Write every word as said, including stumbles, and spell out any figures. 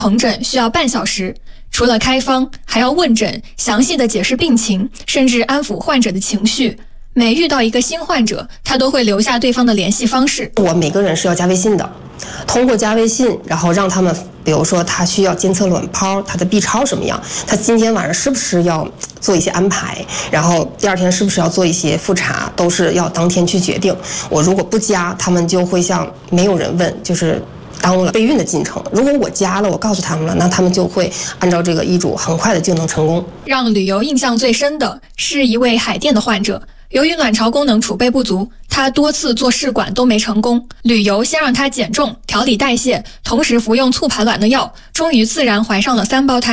棚诊需要半小时。除了开方，还要问诊，详细的解释病情，甚至安抚患者的情绪。每遇到一个新患者，他都会留下对方的联系方式。 我每个人是要加微信的，通过加微信，然后让他们，比如说他需要监测卵泡，他的 B 超什么样，他今天晚上是不是要做一些安排，然后第二天是不是要做一些复查，都是要当天去决定。我如果不加，他们就会像没有人问，就是耽误了备孕的进程。如果我加了，我告诉他们了，那他们就会按照这个医嘱，很快的就能成功。 让旅游印象最深的是一位海淀的患者，由于卵巢功能储备不足，他多次做试管都没成功。旅游先让他减重、调理代谢，同时服用促排卵的药，终于自然怀上了三胞胎。